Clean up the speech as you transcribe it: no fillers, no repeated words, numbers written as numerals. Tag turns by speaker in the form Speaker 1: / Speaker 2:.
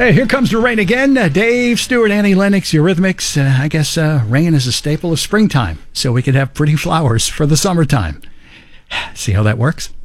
Speaker 1: Hey, here comes the rain again. Dave Stewart, Annie Lennox, Eurythmics. I guess rain is a staple of springtime, so we could have pretty flowers for the summertime. See how that works?